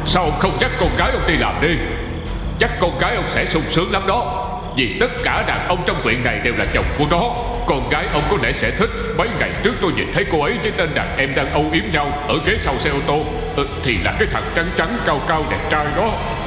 Sao ông không dắt con gái ông đi làm đi? Chắc con gái ông sẽ sung sướng lắm đó. Vì tất cả đàn ông trong huyện này đều là chồng của nó. Con gái ông có lẽ sẽ thích. Mấy ngày trước tôi nhìn thấy cô ấy với tên đàn em đang âu yếm nhau ở ghế sau xe ô tô. Thì là cái thằng trắng trắng cao cao đẹp trai đó.